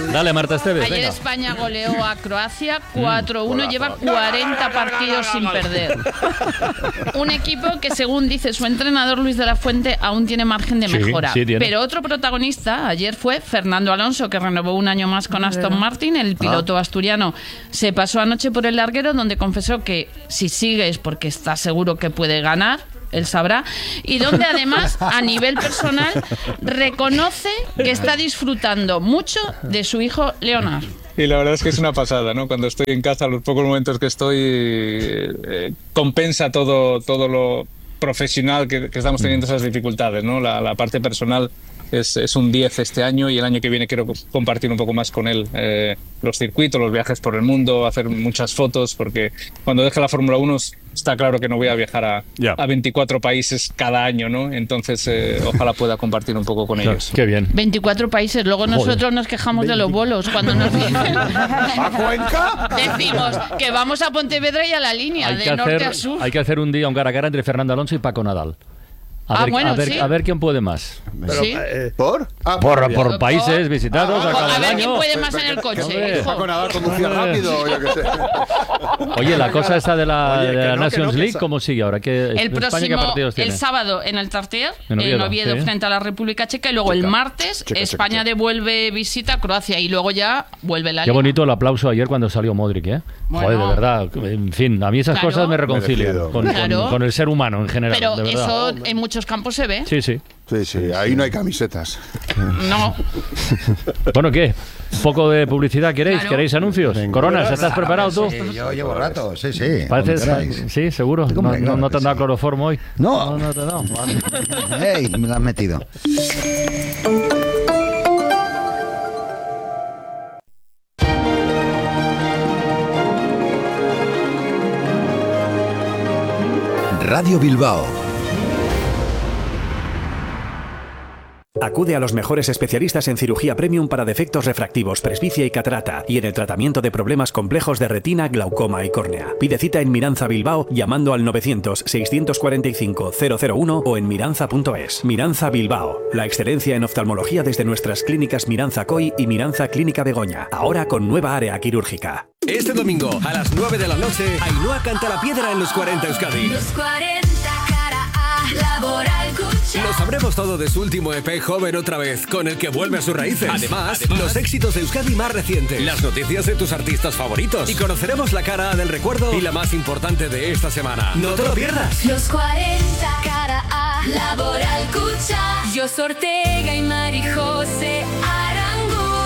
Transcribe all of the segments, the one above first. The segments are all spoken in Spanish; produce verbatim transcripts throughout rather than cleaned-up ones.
Dale, Marta Esteves, Ayer venga. España goleó a Croacia cuatro uno, Mm, lleva cuarenta partidos sin perder. Un equipo que, según dice su entrenador Luis de la Fuente, aún tiene margen de Sí, mejora. sí tiene. Pero otro protagonista ayer fue Fernando Alonso, que renovó un año más con Aston Martin. El piloto Ah. asturiano se pasó anoche por el larguero, donde confesó que si sigue es porque está seguro que puede ganar. Él sabrá, y donde además a nivel personal reconoce que está disfrutando mucho de su hijo Leonard. Y la verdad es que es una pasada, ¿no? Cuando estoy en casa, los pocos momentos que estoy, eh, compensa todo, todo lo profesional que, que estamos teniendo esas dificultades, ¿no? La, la parte personal es, es un diez este año y el año que viene quiero compartir un poco más con él eh, los circuitos, los viajes por el mundo, hacer muchas fotos, porque cuando deje la Fórmula uno está claro que no voy a viajar a, a veinticuatro países cada año, ¿no? Entonces eh, ojalá pueda compartir un poco con ellos. Qué bien. veinticuatro países, luego nosotros Joder. nos quejamos de los bolos cuando nos dicen. ¿A Cuenca? Decimos que vamos a Pontevedra y a la línea, Hay de que, norte hacer, a sur. hay que hacer un día un cara a cara entre Fernando Alonso y Paco Nadal. A, Ah, ver, bueno, a, ver, sí. a ver quién puede más. Pero, ¿Sí? eh, ¿Por? Ah, Por, bien. por países visitados a cada A ver quién año. puede más en el coche, Hombre. hijo. Paco Nadal conducía rápido, yo qué sé. Oye, la cosa esta de la, Oye, de que la no, que Nations no, que League, esa- ¿cómo sigue ahora? ¿Qué, El España, ¿qué próximo, partidos tiene? el sábado en el Tartier, En en Oviedo, Oviedo, sí. frente a la República Checa, y luego el Checa. martes Checa, checa, España checa. devuelve visita a Croacia y luego ya vuelve la Qué Liga. bonito el aplauso ayer cuando salió Modric, ¿eh? Bueno. Joder, de verdad. En fin, a mí esas Claro. cosas me reconcilian Merecido. con, con- Claro. con el ser humano en general, Pero de verdad. eso en muchos campos se ve. Sí, sí. Sí, sí, ahí no hay camisetas. No. Bueno, ¿qué? ¿Un poco de publicidad queréis? Claro. ¿Queréis anuncios? Coronas, ¿estás preparado tú? Sí, yo llevo rato, sí, sí. Pareces- como queráis. sí, seguro. No, Hombre, no, claro no te que han dado sí. cloroformo hoy. No. No, no te han dado. Vale. ¡Ey! Me lo has metido. Radio Bilbao. Acude a los mejores especialistas en cirugía premium para defectos refractivos, presbicia y catarata, y en el tratamiento de problemas complejos de retina, glaucoma y córnea. Pide cita en Miranza Bilbao llamando al novecientos, seiscientos cuarenta y cinco, cero cero uno o en miranza punto es. Miranza Bilbao, la excelencia en oftalmología desde nuestras clínicas Miranza Coy y Miranza Clínica Begoña, ahora con nueva área quirúrgica. Este domingo, a las nueve de la noche, Ainhoa canta la piedra en los cuarenta Euskadi. Los cuarenta cara A, Laboral Cucha. Lo sabremos todo de su último E P Joven otra vez, con el que vuelve a sus raíces. Además, los éxitos de Euskadi más recientes, las noticias de tus artistas favoritos y conoceremos la cara A del recuerdo y la más importante de esta semana. ¡No te lo pierdas! Los cuarenta cara A, Laboral Cucha. Yo Ortega y Mari José Aranguren.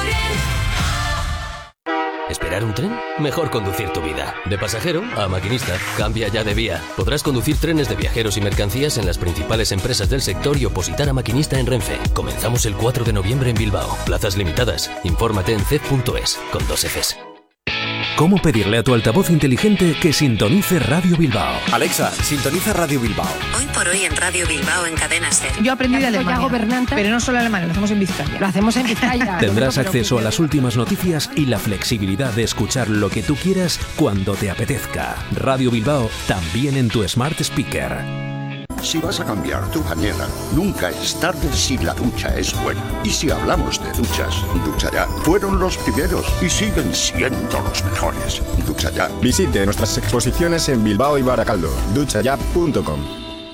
¿Esperar un tren? Mejor conducir tu vida. De pasajero a maquinista. Cambia ya de vía. Podrás conducir trenes de viajeros y mercancías en las principales empresas del sector y opositar a maquinista en Renfe. Comenzamos el cuatro de noviembre en Bilbao. Plazas limitadas. Infórmate en C E D punto es. Con dos Fs. ¿Cómo pedirle a tu altavoz inteligente que sintonice Radio Bilbao? Alexa, sintoniza Radio Bilbao. Hoy por hoy en Radio Bilbao en Cadena Ser. Yo aprendí de Alemania, pero no solo alemán, lo hacemos en Vizcaya. Lo hacemos en Vizcaya. Tendrás acceso a las últimas noticias y la flexibilidad de escuchar lo que tú quieras cuando te apetezca. Radio Bilbao, también en tu Smart Speaker. Si vas a cambiar tu bañera, nunca es tarde si la ducha es buena. Y si hablamos de duchas, Ducha Ya fueron los primeros y siguen siendo los mejores. Ducha Ya. Visite nuestras exposiciones en Bilbao y Baracaldo. ducha ya punto com.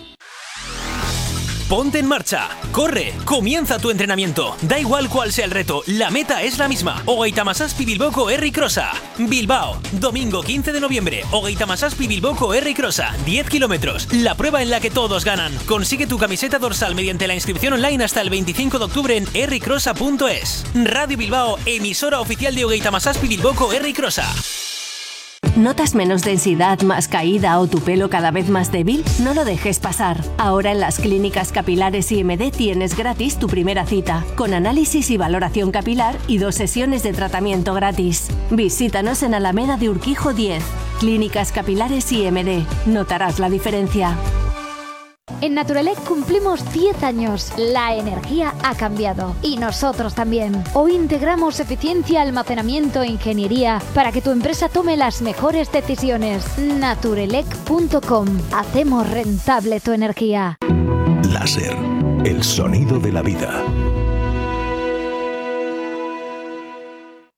Ponte en marcha, corre, comienza tu entrenamiento. Da igual cuál sea el reto, la meta es la misma. Hogeita Hamazazpi Bilboko Herri Crossa. Bilbao, domingo quince de noviembre. Hogeita Hamazazpi Bilboko Herri Crossa. diez kilómetros, la prueba en la que todos ganan. Consigue tu camiseta dorsal mediante la inscripción online hasta el veinticinco de octubre en herri crossa punto es. Radio Bilbao, emisora oficial de Hogeita Hamazazpi Bilboko Herri Crossa. ¿Notas menos densidad, más caída o tu pelo cada vez más débil? No lo dejes pasar. Ahora en las clínicas capilares I M D tienes gratis tu primera cita, con análisis y valoración capilar y dos sesiones de tratamiento gratis. Visítanos en Alameda de Urquijo diez. Clínicas capilares I M D. Notarás la diferencia. En Naturelec cumplimos diez años. La energía ha cambiado y nosotros también. Hoy integramos eficiencia, almacenamiento e ingeniería para que tu empresa tome las mejores decisiones. Naturelec punto com. Hacemos rentable tu energía. Láser, el sonido de la vida.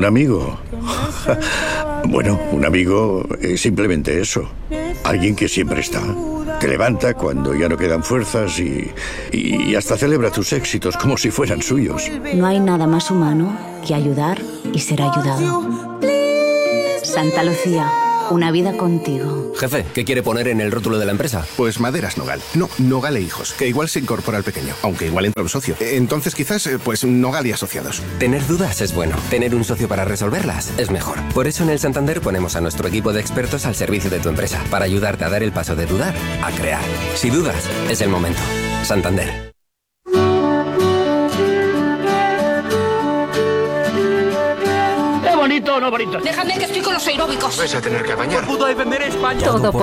amigo. Bueno, un amigo es simplemente eso. Alguien que siempre está. Te levanta cuando ya no quedan fuerzas y, y hasta celebra tus éxitos como si fueran suyos. No hay nada más humano que ayudar y ser ayudado. Santa Lucía, una vida contigo. Jefe, ¿qué quiere poner en el rótulo de la empresa? Pues Maderas Nogal. No, Nogal e Hijos, que igual se incorpora al pequeño, aunque igual entra un socio. Entonces quizás, eh, pues Nogal y Asociados. Tener dudas es bueno. Tener un socio para resolverlas es mejor. Por eso en el Santander ponemos a nuestro equipo de expertos al servicio de tu empresa, para ayudarte a dar el paso de dudar a crear. Si dudas, es el momento. Santander. ¿Bonito o no bonito? Déjame que estoy con los aeróbicos. Vais a tener que bañar. Puto defender España. Todo